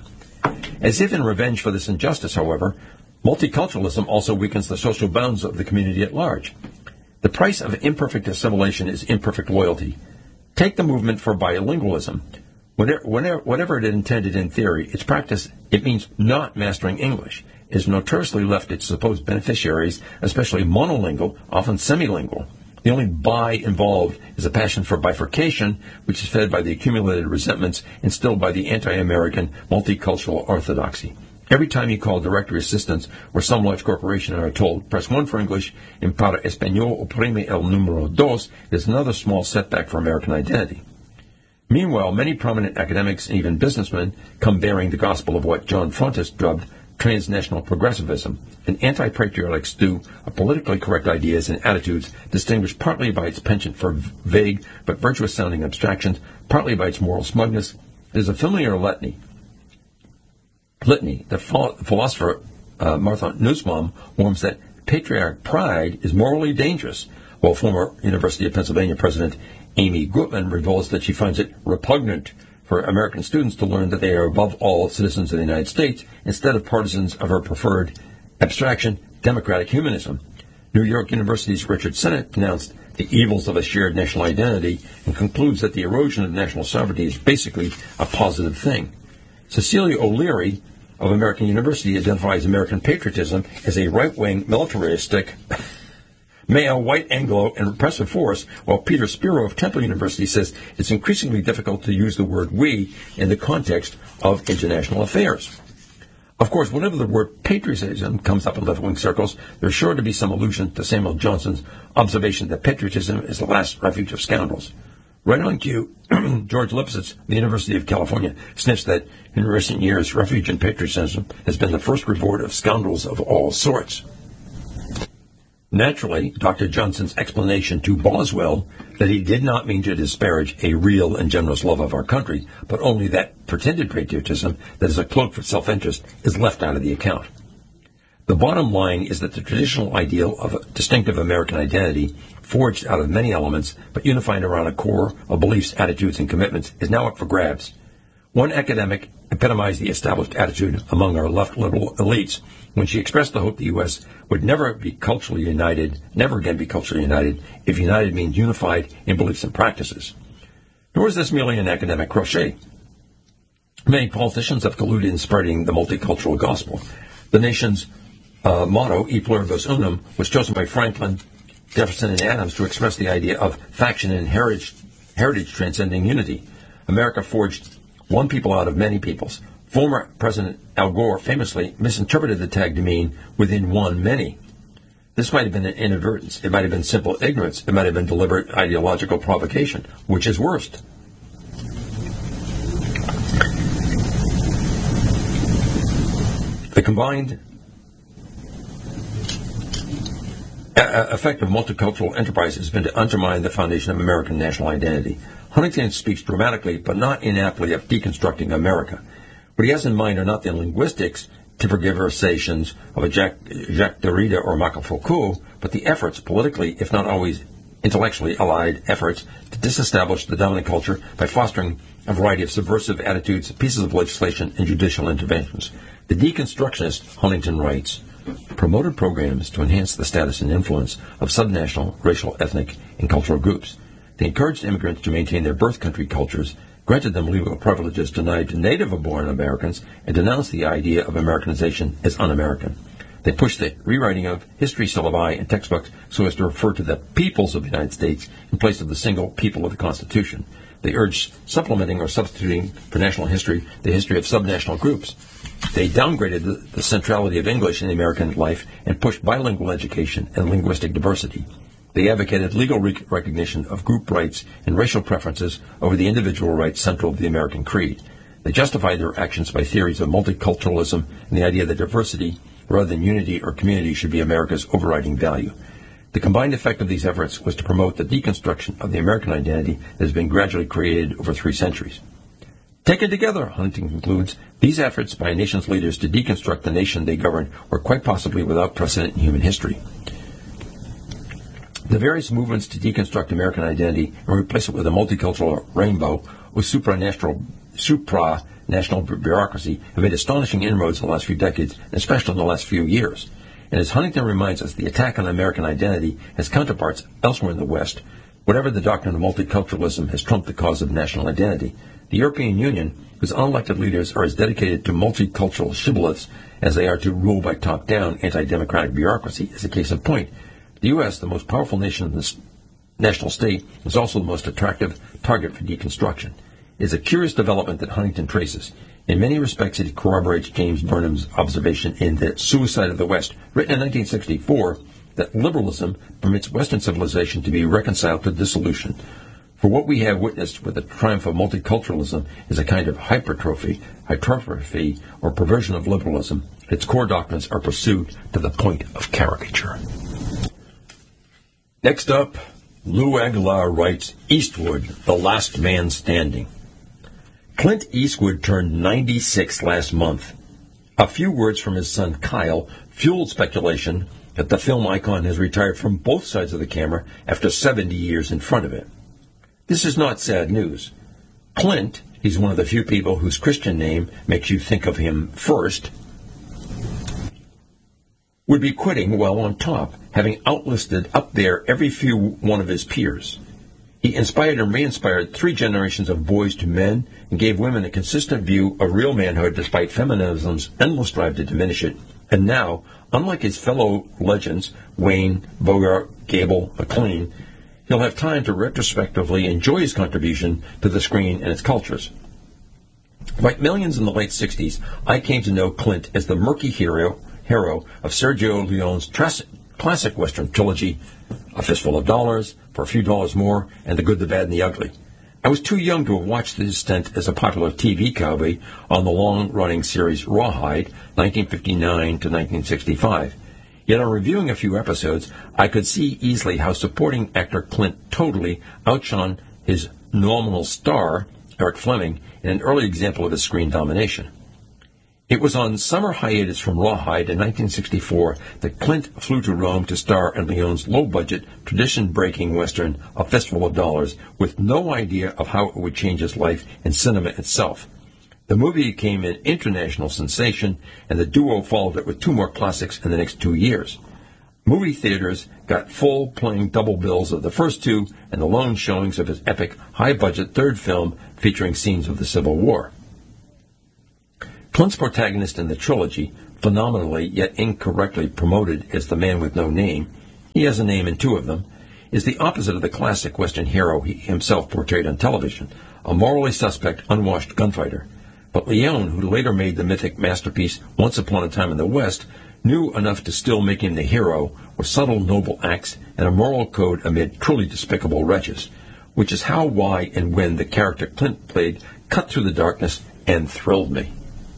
As if in revenge for this injustice, however, multiculturalism also weakens the social bounds of the community at large. The price of imperfect assimilation is imperfect loyalty. Take the movement for bilingualism. Whenever, whenever, whatever it intended in theory, its practice, it means not mastering English. It has notoriously left its supposed beneficiaries, especially monolingual, often semilingual. The only bi involved is a passion for bifurcation, which is fed by the accumulated resentments instilled by the anti-American multicultural orthodoxy. Every time you call directory assistance or some large corporation and are told, press one for English, and para español oprime el número dos, is another small setback for American identity. Meanwhile, many prominent academics and even businessmen come bearing the gospel of what John Frontis dubbed transnational progressivism, an anti-patriotic stew of politically correct ideas and attitudes distinguished partly by its penchant for vague but virtuous-sounding abstractions, partly by its moral smugness. It is a familiar litany. litany. The philosopher uh, Martha Nussbaum warns that patriotic pride is morally dangerous, while former University of Pennsylvania President Amy Gutman reveals that she finds it repugnant for American students to learn that they are above all citizens of the United States instead of partisans of her preferred abstraction, democratic humanism. New York University's Richard Sennett denounced the evils of a shared national identity and concludes that the erosion of national sovereignty is basically a positive thing. Cecilia O'Leary of American University identifies American patriotism as a right-wing, militaristic, male, white, Anglo, and repressive force, while Peter Spiro of Temple University says it's increasingly difficult to use the word we in the context of international affairs. Of course, whenever the word patriotism comes up in left-wing circles, there's sure to be some allusion to Samuel Johnson's observation that patriotism is the last refuge of scoundrels. Right on cue, George Lipsitz of the University of California sniffs that in recent years, refuge in patriotism has been the first reward of scoundrels of all sorts. Naturally, Doctor Johnson's explanation to Boswell that he did not mean to disparage a real and generous love of our country, but only that pretended patriotism that is a cloak for self-interest is left out of the account. The bottom line is that the traditional ideal of a distinctive American identity, forged out of many elements but unified around a core of beliefs, attitudes, and commitments, is now up for grabs. One academic epitomized the established attitude among our left liberal elites when she expressed the hope the U S would never be culturally united, never again be culturally united, if united means unified in beliefs and practices. Nor is this merely an academic crochet. Many politicians have colluded in spreading the multicultural gospel. The nation's uh, motto, E pluribus unum, was chosen by Franklin, Jefferson, and Adams to express the idea of faction and heritage, heritage transcending unity. America forged one people out of many peoples. Former President Al Gore famously misinterpreted the tag to mean within one many. This might have been an inadvertence. It might have been simple ignorance. It might have been deliberate ideological provocation. Which is worst? The combined effect of multicultural enterprise has been to undermine the foundation of American national identity. Huntington speaks dramatically, but not inaptly, of deconstructing America. What he has in mind are not the linguistics tergiversations of a Jacques, Jacques Derrida or Michel Foucault, but the efforts, politically, if not always intellectually allied efforts, to disestablish the dominant culture by fostering a variety of subversive attitudes, pieces of legislation, and judicial interventions. The deconstructionist, Huntington writes, promoted programs to enhance the status and influence of subnational, racial, ethnic, and cultural groups. They encouraged immigrants to maintain their birth country cultures, granted them legal privileges denied to native-born Americans, and denounced the idea of Americanization as un-American. They pushed the rewriting of history syllabi and textbooks so as to refer to the peoples of the United States in place of the single people of the Constitution. They urged supplementing or substituting for national history the history of subnational groups. They downgraded the, the centrality of English in American life and pushed bilingual education and linguistic diversity. They advocated legal rec- recognition of group rights and racial preferences over the individual rights central to the American creed. They justified their actions by theories of multiculturalism and the idea that diversity, rather than unity or community, should be America's overriding value. The combined effect of these efforts was to promote the deconstruction of the American identity that has been gradually created over three centuries. Taken together, Huntington concludes, these efforts by a nation's leaders to deconstruct the nation they govern were quite possibly without precedent in human history. The various movements to deconstruct American identity and replace it with a multicultural rainbow with supranational, supranational bureaucracy have made astonishing inroads in the last few decades, and especially in the last few years. And as Huntington reminds us, the attack on American identity has counterparts elsewhere in the West. Whatever the doctrine of multiculturalism has trumped the cause of national identity. The European Union, whose unelected leaders are as dedicated to multicultural shibboleths as they are to rule by top-down anti-democratic bureaucracy, is a case in point. The U S, the most powerful nation in the national state, is also the most attractive target for deconstruction. It is a curious development that Huntington traces. In many respects, it corroborates James Burnham's observation in The Suicide of the West, written in nineteen sixty-four, that liberalism permits Western civilization to be reconciled to dissolution. For what we have witnessed with the triumph of multiculturalism is a kind of hypertrophy, hypertrophy, or perversion of liberalism. Its core doctrines are pursued to the point of caricature. Next up, Lou Aguilar writes, Eastwood, the last man standing. Clint Eastwood turned ninety-six last month. A few words from his son Kyle fueled speculation that the film icon has retired from both sides of the camera after seventy years in front of it. This is not sad news. Clint, he's one of the few people whose Christian name makes you think of him first, would be quitting while on top, having outlisted up there every few one of his peers. He inspired and re-inspired three generations of boys to men and gave women a consistent view of real manhood despite feminism's endless drive to diminish it. And now, unlike his fellow legends, Wayne, Bogart, Gable, McLean, he'll have time to retrospectively enjoy his contribution to the screen and its cultures. Like millions in the late sixties, I came to know Clint as the murky hero hero of Sergio Leone's tras- classic Western trilogy, A Fistful of Dollars, For a Few Dollars More, and The Good, the Bad, and the Ugly. I was too young to have watched his stint as a popular T V cowboy on the long-running series Rawhide, nineteen fifty-nine to nineteen sixty-five. Yet on reviewing a few episodes, I could see easily how supporting actor Clint totally outshone his nominal star, Eric Fleming, in an early example of his screen domination. It was on summer hiatus from Rawhide in nineteen sixty-four that Clint flew to Rome to star in Leone's low-budget, tradition-breaking Western, A Fistful of Dollars, with no idea of how it would change his life and cinema itself. The movie became an international sensation, and the duo followed it with two more classics in the next two years. Movie theaters got full, playing double bills of the first two and the lone showings of his epic, high-budget third film featuring scenes of the Civil War. Clint's protagonist in the trilogy, phenomenally yet incorrectly promoted as the man with no name, he has a name in two of them, is the opposite of the classic Western hero he himself portrayed on television, a morally suspect, unwashed gunfighter. But Leone, who later made the mythic masterpiece Once Upon a Time in the West, knew enough to still make him the hero with subtle, noble acts and a moral code amid truly despicable wretches, which is how, why, and when the character Clint played cut through the darkness and thrilled me.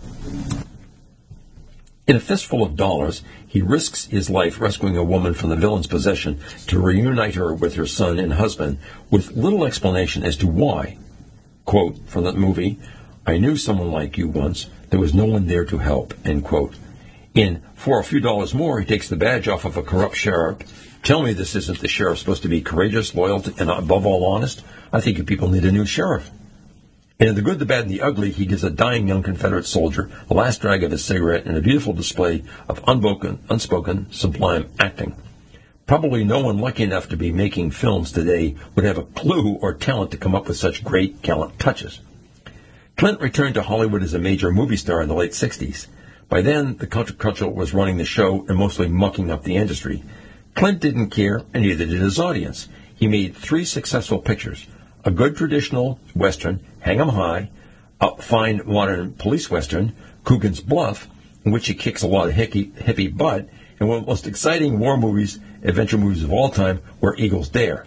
In A Fistful of Dollars, he risks his life rescuing a woman from the villain's possession to reunite her with her son and husband, with little explanation as to why. Quote from the movie, "I knew someone like you once. There was no one there to help," end quote. In For a Few Dollars More, he takes the badge off of a corrupt sheriff. Tell me this isn't the sheriff supposed to be courageous, loyal, and above all honest? I think you people need a new sheriff. And in The Good, the Bad, and the Ugly, he gives a dying young Confederate soldier the last drag of his cigarette in a beautiful display of unbroken, unspoken, sublime acting. Probably no one lucky enough to be making films today would have a clue or talent to come up with such great, gallant touches. Clint returned to Hollywood as a major movie star in the late sixties. By then, the counterculture was running the show and mostly mucking up the industry. Clint didn't care, and neither did his audience. He made three successful pictures: a good traditional Western, Hang 'em High, a fine modern police Western, Coogan's Bluff, in which he kicks a lot of hickey, hippie butt, and one of the most exciting war movies, adventure movies of all time, Where Eagles Dare.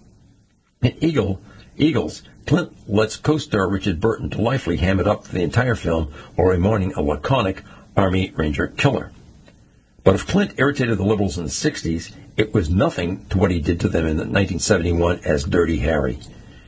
In Eagle, Eagles, Clint lets co-star Richard Burton delightfully ham it up for the entire film while remaining a laconic Army Ranger killer. But if Clint irritated the liberals in the sixties, it was nothing to what he did to them in nineteen seventy-one as Dirty Harry.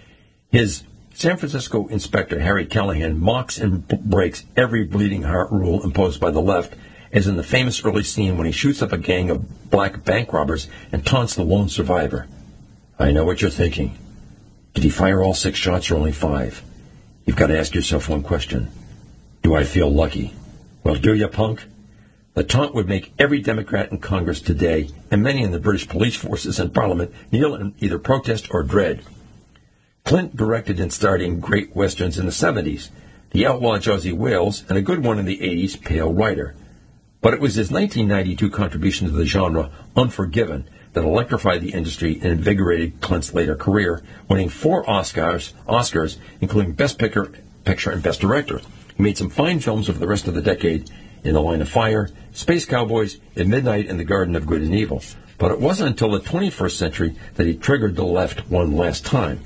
His San Francisco inspector, Harry Callahan, mocks and b- breaks every bleeding heart rule imposed by the left, as in the famous early scene when he shoots up a gang of black bank robbers and taunts the lone survivor. I know what you're thinking. Did he fire all six shots or only five? You've got to ask yourself one question. Do I feel lucky? Well, do you, punk? The taunt would make every Democrat in Congress today, and many in the British police forces and Parliament, kneel in either protest or dread. Clint directed and starred in great westerns in the seventies, The Outlaw Josey Wales, and a good one in the eighties, Pale Rider. But it was his nineteen ninety-two contribution to the genre, Unforgiven, that electrified the industry and invigorated Clint's later career, winning four Oscars, Oscars, including Best Picture, Picture and Best Director. He made some fine films over the rest of the decade, In the Line of Fire, Space Cowboys, At Midnight, and The Garden of Good and Evil. But it wasn't until the twenty-first century that he triggered the left one last time.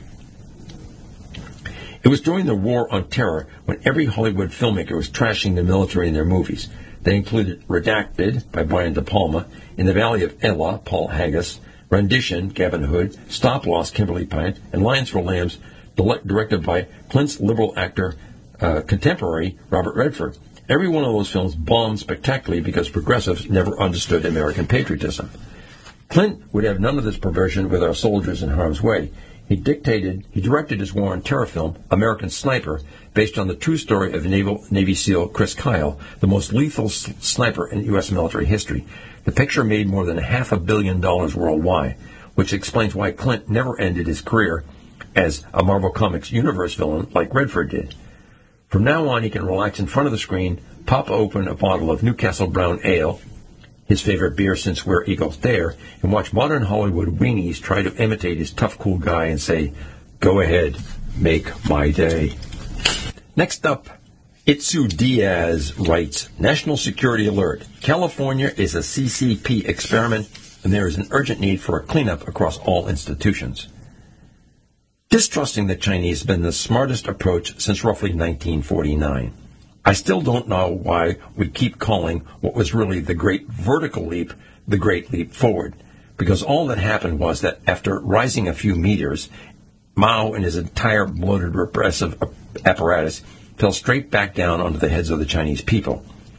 It was during the War on Terror when every Hollywood filmmaker was trashing the military in their movies. They included Redacted by Brian De Palma, In the Valley of Ella, Paul Haggis, Rendition, Gavin Hood, Stop Loss, Kimberly Pint, and Lions for Lambs, directed by Clint's liberal actor uh, contemporary Robert Redford. Every one of those films bombed spectacularly because progressives never understood American patriotism. Clint would have none of this perversion with Our Soldiers in Harm's Way. He dictated, he directed his war on terror film, American Sniper, based on the true story of Naval, Navy SEAL Chris Kyle, the most lethal s- sniper in U S military history. The picture made more than half a billion dollars worldwide, which explains why Clint never ended his career as a Marvel Comics universe villain like Redford did. From now on, he can relax in front of the screen, pop open a bottle of Newcastle Brown Ale, his favorite beer since Where Eagles Dare, and watch modern Hollywood weenies try to imitate his tough, cool guy and say, "Go ahead, make my day." Next up, Itsu Diaz writes, National Security Alert. California is a C C P experiment, and there is an urgent need for a cleanup across all institutions. Distrusting the Chinese has been the smartest approach since roughly nineteen forty-nine. I still don't know why we keep calling what was really the Great Vertical Leap the Great Leap Forward, because all that happened was that after rising a few meters, Mao and his entire bloated repressive apparatus fell straight back down onto the heads of the Chinese people.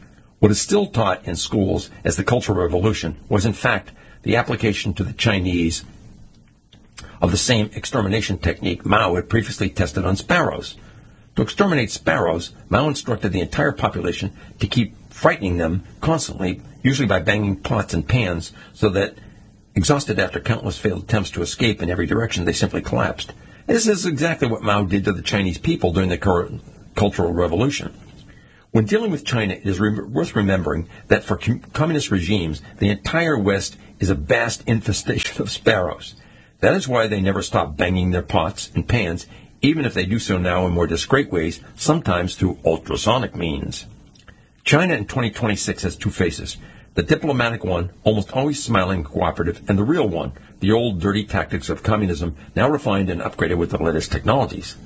What is still taught in schools as the Cultural Revolution was in fact the application to the Chinese of the same extermination technique Mao had previously tested on sparrows. To exterminate sparrows, Mao instructed the entire population to keep frightening them constantly, usually by banging pots and pans, so that, exhausted after countless failed attempts to escape in every direction, they simply collapsed. This is exactly what Mao did to the Chinese people during the Cultural Revolution. When dealing with China, it is re- worth remembering that for com- communist regimes, the entire West is a vast infestation of sparrows. That is why they never stop banging their pots and pans, even if they do so now in more discreet ways, sometimes through ultrasonic means. China in twenty twenty-six has two faces. The diplomatic one, almost always smiling and cooperative, and the real one, the old dirty tactics of communism, now refined and upgraded with the latest technologies.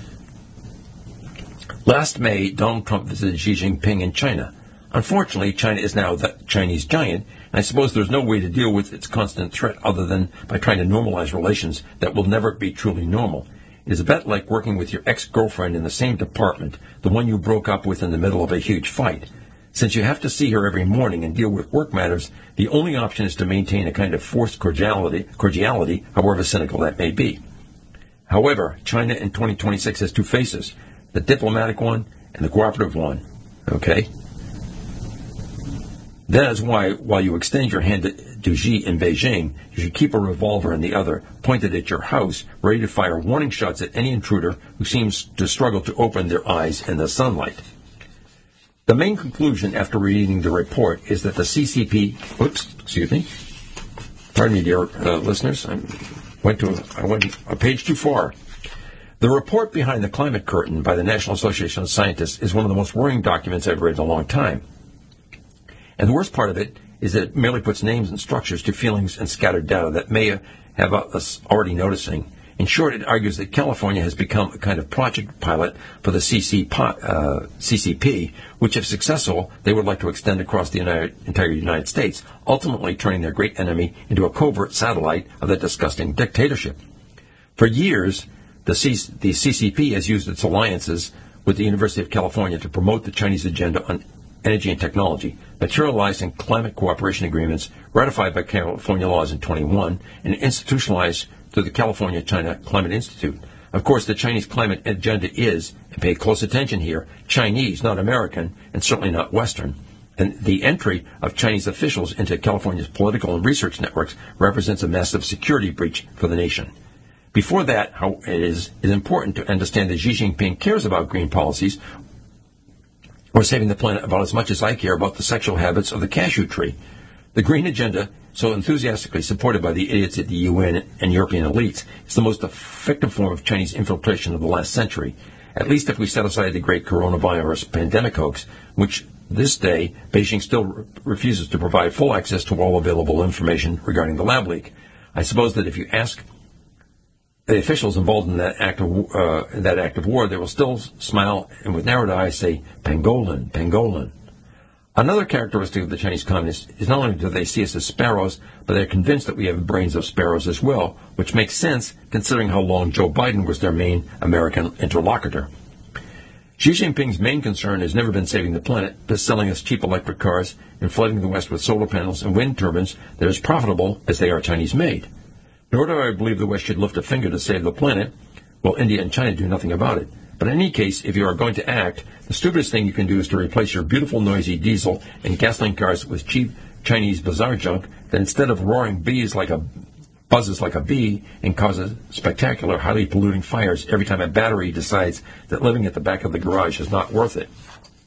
Last May, Donald Trump visited Xi Jinping in China. Unfortunately, China is now the Chinese giant, and I suppose there's no way to deal with its constant threat other than by trying to normalize relations that will never be truly normal. It is a bit like working with your ex-girlfriend in the same department, the one you broke up with in the middle of a huge fight. Since you have to see her every morning and deal with work matters, the only option is to maintain a kind of forced cordiality, cordiality, however cynical that may be. However, China in twenty twenty-six has two faces, the diplomatic one and the cooperative one. Okay? That is why, while you extend your hand to, to Xi in Beijing, you should keep a revolver in the other, pointed at your house, ready to fire warning shots at any intruder who seems to struggle to open their eyes in the sunlight. The main conclusion after reading the report is that the C C P, oops, excuse me, pardon me, dear uh, listeners, I went to I went a page too far. The report behind the climate curtain by the National Association of Scientists is one of the most worrying documents I've read in a long time. And the worst part of it is that it merely puts names and structures to feelings and scattered data that may have us already noticing. In short, it argues that California has become a kind of project pilot for the C C P, which, if successful, they would like to extend across the United, entire United States, ultimately turning their great enemy into a covert satellite of that disgusting dictatorship. For years, the, C- the C C P has used its alliances with the University of California to promote the Chinese agenda on energy and technology, materialized in climate cooperation agreements ratified by California laws in twenty-one and institutionalized through the California-China Climate Institute. Of course, the Chinese climate agenda is, and pay close attention here, Chinese, not American, and certainly not Western. And the entry of Chinese officials into California's political and research networks represents a massive security breach for the nation. Before that, how it is, it is important to understand that Xi Jinping cares about green policies or saving the planet about as much as I care about the sexual habits of the cashew tree. The green agenda, so enthusiastically supported by the idiots at the U N and European elites, is the most effective form of Chinese infiltration of the last century, at least if we set aside the great coronavirus pandemic hoax, which this day Beijing still re- refuses to provide full access to all available information regarding the lab leak. I suppose that if you ask the officials involved in that act of, uh, in that act of war, they will still smile and with narrowed eyes say, Pangolin, Pangolin. Another characteristic of the Chinese communists is not only do they see us as sparrows, but they're convinced that we have the brains of sparrows as well, which makes sense considering how long Joe Biden was their main American interlocutor. Xi Jinping's main concern has never been saving the planet, but selling us cheap electric cars and flooding the West with solar panels and wind turbines that are as profitable as they are Chinese-made. Nor do I believe the West should lift a finger to save the planet, while India and China do nothing about it. But in any case, if you are going to act, the stupidest thing you can do is to replace your beautiful, noisy diesel and gasoline cars with cheap Chinese bazaar junk that instead of roaring bees like a buzzes like a bee and causes spectacular, highly polluting fires every time a battery decides that living at the back of the garage is not worth it.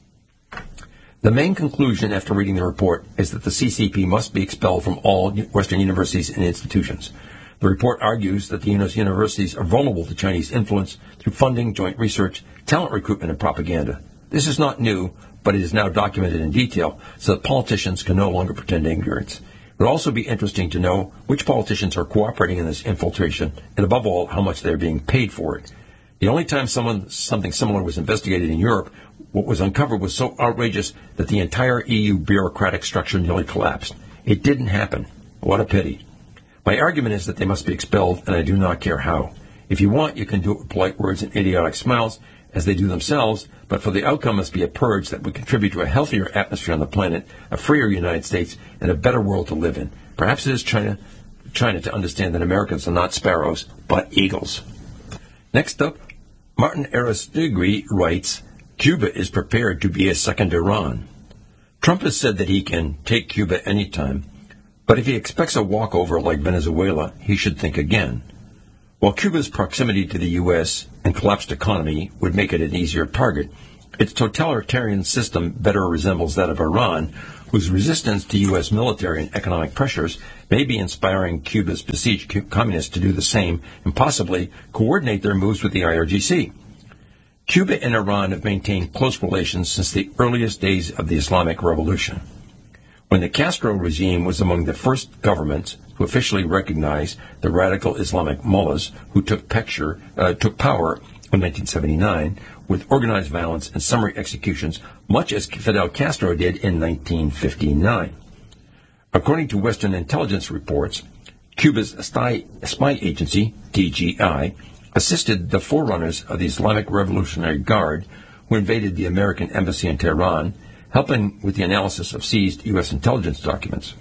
The main conclusion after reading the report is that the C C P must be expelled from all Western universities and institutions. The report argues that the universities are vulnerable to Chinese influence through funding, joint research, talent recruitment, and propaganda. This is not new, but it is now documented in detail so that politicians can no longer pretend ignorance. It would also be interesting to know which politicians are cooperating in this infiltration, and above all, how much they are being paid for it. The only time someone, something similar was investigated in Europe, what was uncovered was so outrageous that the entire E U bureaucratic structure nearly collapsed. It didn't happen. What a pity. My argument is that they must be expelled, and I do not care how. If you want, you can do it with polite words and idiotic smiles, as they do themselves, but for the outcome must be a purge that would contribute to a healthier atmosphere on the planet, a freer United States, and a better world to live in. Perhaps it is China, China to understand that Americans are not sparrows, but eagles. Next up, Martin Aristiguy writes, Cuba is prepared to be a second Iran. Trump has said that he can take Cuba anytime, but if he expects a walkover like Venezuela, he should think again. While Cuba's proximity to the U S and collapsed economy would make it an easier target, its totalitarian system better resembles that of Iran, whose resistance to U S military and economic pressures may be inspiring Cuba's besieged communists to do the same and possibly coordinate their moves with the I R G C. Cuba and Iran have maintained close relations since the earliest days of the Islamic Revolution. When the Castro regime was among the first governments who officially recognized the radical Islamic mullahs who took, picture, uh, took power in nineteen seventy-nine with organized violence and summary executions, much as Fidel Castro did in nineteen fifty-nine. According to Western intelligence reports, Cuba's spy, spy agency, D G I, assisted the forerunners of the Islamic Revolutionary Guard who invaded the American embassy in Tehran, helping with the analysis of seized U S intelligence documents.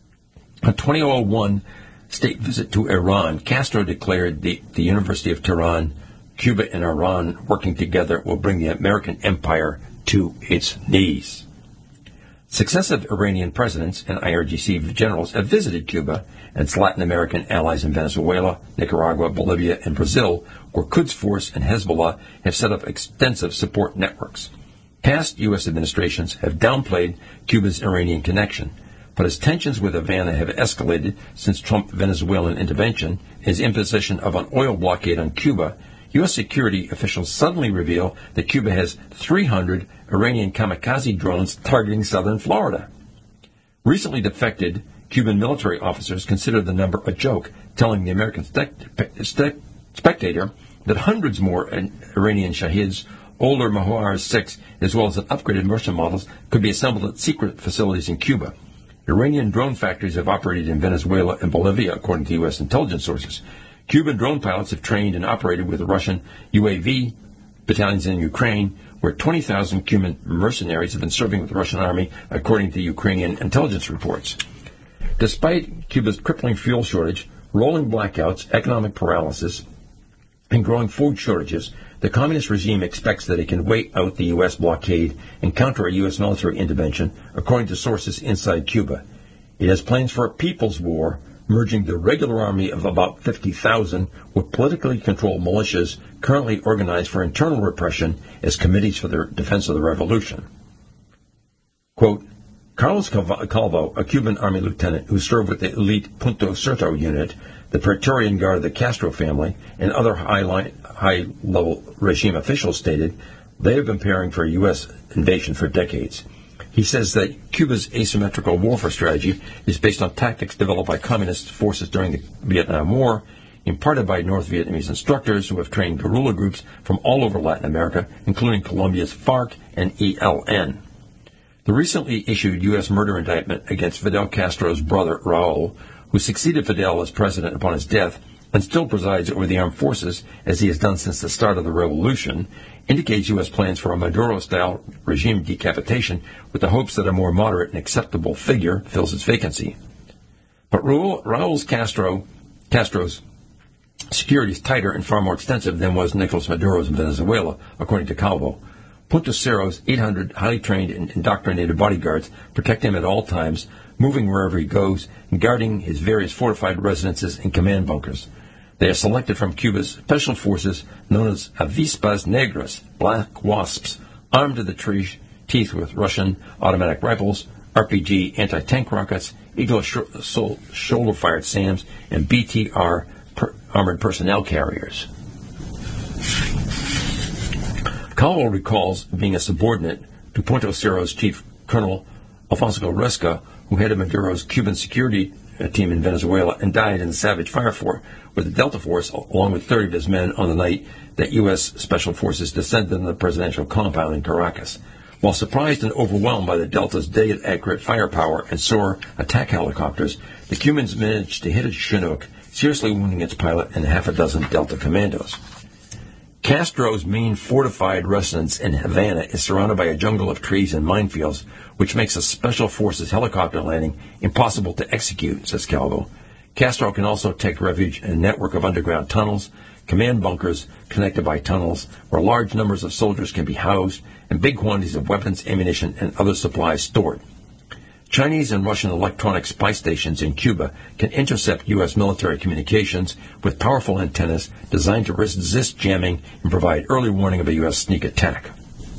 On twenty oh one state visit to Iran, Castro declared the, the University of Tehran, Cuba and Iran working together will bring the American empire to its knees. Successive Iranian presidents and I R G C generals have visited Cuba and its Latin American allies in Venezuela, Nicaragua, Bolivia, and Brazil, where Quds Force and Hezbollah have set up extensive support networks. Past U S administrations have downplayed Cuba's Iranian connection, but as tensions with Havana have escalated since Trump's Venezuelan intervention, his imposition of an oil blockade on Cuba, U S security officials suddenly reveal that Cuba has three hundred Iranian kamikaze drones targeting southern Florida. Recently defected Cuban military officers consider the number a joke, telling the American Spectator that hundreds more Iranian Shahids, older Mahar six, as well as upgraded Merchant models, could be assembled at secret facilities in Cuba. Iranian drone factories have operated in Venezuela and Bolivia, according to U S intelligence sources. Cuban drone pilots have trained and operated with the Russian U A V battalions in Ukraine, where twenty thousand Cuban mercenaries have been serving with the Russian army, according to Ukrainian intelligence reports. Despite Cuba's crippling fuel shortage, rolling blackouts, economic paralysis, and growing food shortages, the communist regime expects that it can wait out the U S blockade and counter a U S military intervention, according to sources inside Cuba. It has plans for a people's war, merging the regular army of about fifty thousand with politically controlled militias currently organized for internal repression as committees for the defense of the revolution. Quote, Carlos Calvo, a Cuban army lieutenant who served with the elite Punto Certo unit, the Praetorian Guard of the Castro family, and other high-level high regime officials stated they have been preparing for a U S invasion for decades. He says that Cuba's asymmetrical warfare strategy is based on tactics developed by communist forces during the Vietnam War, imparted by North Vietnamese instructors who have trained guerrilla groups from all over Latin America, including Colombia's FARC and E L N. The recently issued U S murder indictment against Fidel Castro's brother, Raul, who succeeded Fidel as president upon his death and still presides over the armed forces, as he has done since the start of the revolution, indicates U S plans for a Maduro-style regime decapitation with the hopes that a more moderate and acceptable figure fills its vacancy. But Raul, Raul's Castro, Castro's security is tighter and far more extensive than was Nicolas Maduro's in Venezuela, according to Calvo. Punto Cerro's eight hundred highly trained and indoctrinated bodyguards protect him at all times, moving wherever he goes and guarding his various fortified residences and command bunkers. They are selected from Cuba's special forces known as Avispas Negras, Black Wasps, armed to the tre- teeth with Russian automatic rifles, R P G anti-tank rockets, Eagle sh- so- shoulder-fired SAMs, and B T R per- armored personnel carriers. Calvo recalls being a subordinate to Punto Cerro's chief Colonel Alfonso Resca, who headed Maduro's Cuban security team in Venezuela and died in the savage fire fort with the Delta Force, along with thirty of his men, on the night that U S Special Forces descended on the presidential compound in Caracas. While surprised and overwhelmed by the Delta's day-accurate firepower and S O A R attack helicopters, the Cubans managed to hit a Chinook, seriously wounding its pilot and half a dozen Delta commandos. Castro's main fortified residence in Havana is surrounded by a jungle of trees and minefields, which makes a special forces helicopter landing impossible to execute, says Calvo. Castro can also take refuge in a network of underground tunnels, command bunkers connected by tunnels, where large numbers of soldiers can be housed, and big quantities of weapons, ammunition, and other supplies stored. Chinese and Russian electronic spy stations in Cuba can intercept U S military communications with powerful antennas designed to resist jamming and provide early warning of a U S sneak attack.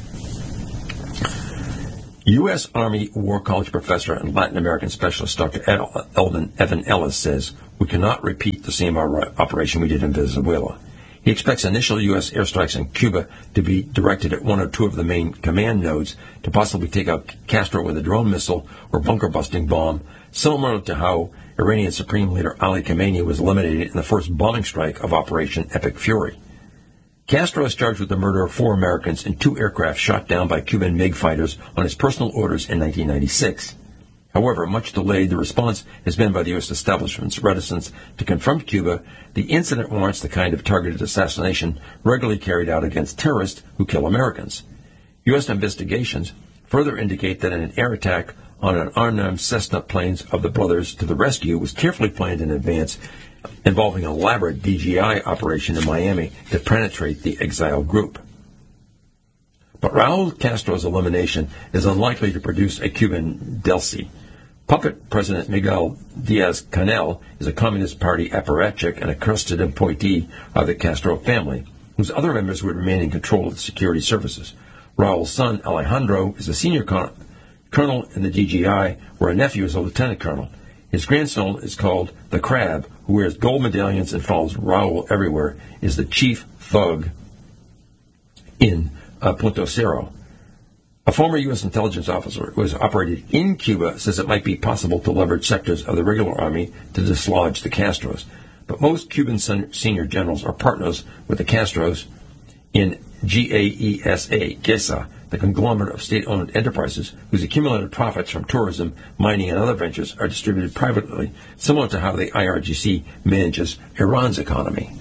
U S. Army War College professor and Latin American specialist Doctor Eldon Evan Ellis says, "We cannot repeat the same operation we did in Venezuela." He expects initial U S airstrikes in Cuba to be directed at one or two of the main command nodes to possibly take out Castro with a drone missile or bunker-busting bomb, similar to how Iranian Supreme Leader Ali Khamenei was eliminated in the first bombing strike of Operation Epic Fury. Castro is charged with the murder of four Americans in two aircraft shot down by Cuban MiG fighters on his personal orders in nineteen ninety-six. However, much delayed, the response has been by the U S establishment's reticence to confront Cuba. The incident warrants the kind of targeted assassination regularly carried out against terrorists who kill Americans. U S investigations further indicate that an air attack on an unarmed Cessna planes of the brothers to the rescue was carefully planned in advance, involving an elaborate D G I operation in Miami to penetrate the exiled group. But Raul Castro's elimination is unlikely to produce a Cuban Delcy. Puppet President Miguel Diaz-Canel is a Communist Party apparatchik and a trusted appointee of the Castro family, whose other members would remain in control of the security services. Raul's son, Alejandro, is a senior con- colonel in the D G I, where a nephew is a lieutenant colonel. His grandson is called the Crab, who wears gold medallions and follows Raul everywhere, is the chief thug in uh, Punto Cero. A former U S intelligence officer who has operated in Cuba says it might be possible to leverage sectors of the regular army to dislodge the Castros. But most Cuban sen- senior generals are partners with the Castros in G A E S A, GESA, the conglomerate of state-owned enterprises whose accumulated profits from tourism, mining, and other ventures are distributed privately, similar to how the I R G C manages Iran's economy.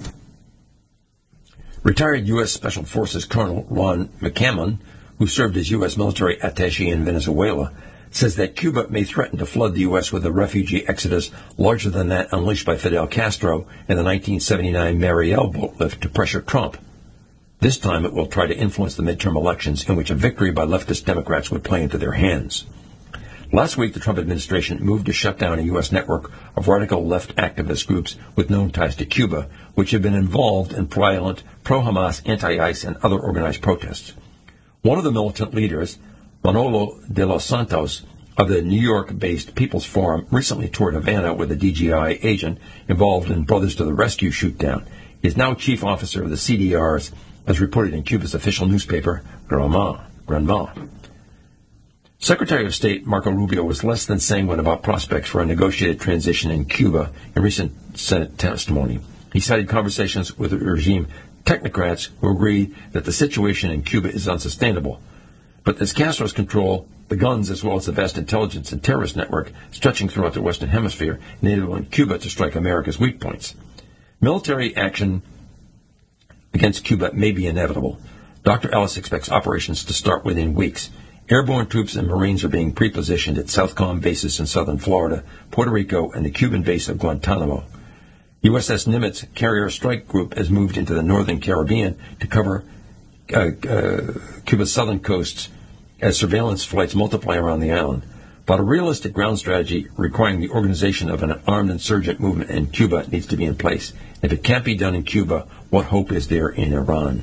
Retired U S. Special Forces Colonel Ron McCammon, who served as U S military attaché in Venezuela, says that Cuba may threaten to flood the U S with a refugee exodus larger than that unleashed by Fidel Castro in the nineteen seventy-nine Mariel boat lift to pressure Trump. This time it will try to influence the midterm elections, in which a victory by leftist Democrats would play into their hands. Last week, the Trump administration moved to shut down a U S network of radical left activist groups with known ties to Cuba, which have been involved in violent pro-Hamas, anti-ICE, and other organized protests. One of the militant leaders, Manolo de los Santos, of the New York-based People's Forum, recently toured Havana with a D G I agent involved in Brothers to the Rescue shootdown. He is now chief officer of the C D Rs, as reported in Cuba's official newspaper, Granma. Granma. Secretary of State Marco Rubio was less than sanguine about prospects for a negotiated transition in Cuba in recent Senate testimony. He cited conversations with the regime technocrats who agreed that the situation in Cuba is unsustainable. But as Castro's control the guns as well as the vast intelligence and terrorist network stretching throughout the Western Hemisphere, enabling Cuba to strike America's weak points. Military action against Cuba may be inevitable. Doctor Ellis expects operations to start within weeks. Airborne troops and Marines are being pre-positioned at Southcom bases in southern Florida, Puerto Rico, and the Cuban base of Guantanamo. U S S Nimitz Carrier Strike Group has moved into the northern Caribbean to cover uh, uh, Cuba's southern coasts as surveillance flights multiply around the island. But a realistic ground strategy requiring the organization of an armed insurgent movement in Cuba needs to be in place. If it can't be done in Cuba, what hope is there in Iran?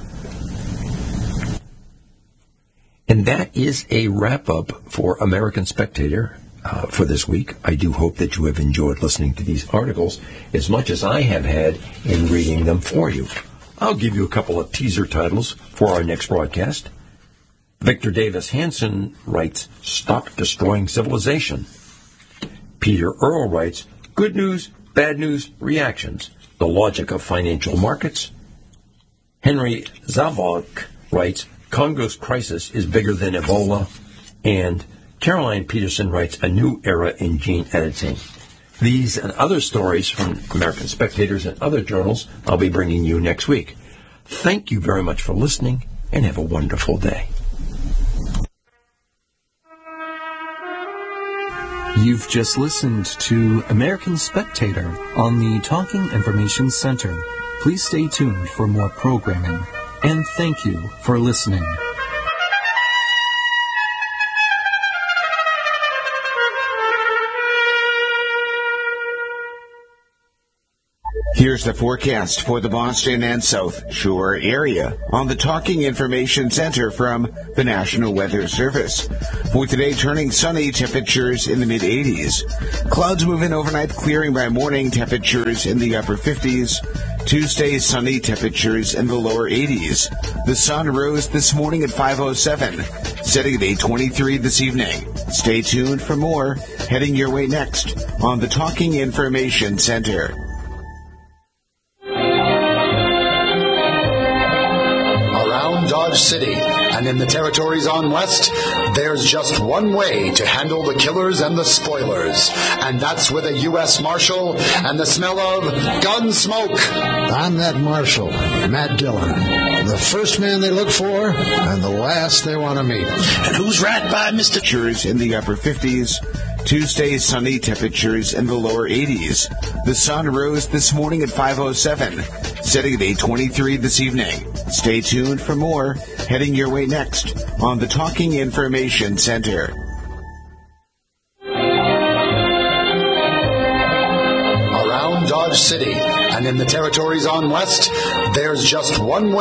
And that is a wrap-up for American Spectator uh, for this week. I do hope that you have enjoyed listening to these articles as much as I have had in reading them for you. I'll give you a couple of teaser titles for our next broadcast. Victor Davis Hanson writes, "Stop Destroying Civilization." Peter Earl writes, "Good news, bad news, reactions. The Logic of Financial Markets." Henry Zavok writes, "Congo's crisis is bigger than Ebola." And Caroline Peterson writes, "A new era in gene editing." These and other stories from American Spectators and other journals I'll be bringing you next week. Thank you very much for listening, and have a wonderful day. You've just listened to American Spectator on the Talking Information Center. Please stay tuned for more programming, and thank you for listening. Here's the forecast for the Boston and South Shore area on the Talking Information Center from the National Weather Service. For today, turning sunny, temperatures in the mid eighties. Clouds move in overnight, clearing by morning, temperatures in the upper fifties. Tuesday, sunny, temperatures in the lower eighties. The sun rose this morning at five oh seven, setting at eight twenty-three this evening. Stay tuned for more, heading your way next on the Talking Information Center. Dodge City and in the territories on West, there's just one way to handle the killers and the spoilers, and that's with a U S Marshal and the smell of gun smoke. I'm that Marshal, Matt Dillon, the first man they look for and the last they want to meet. And who's right by Mister Temperatures in the upper fifties. Tuesday, sunny, temperatures in the lower eighties. The sun rose this morning at five oh seven, setting at eight twenty-three this evening. Stay tuned for more, heading your way next on the Talking Information Center. Around Dodge City and in the territories on West, there's just one way.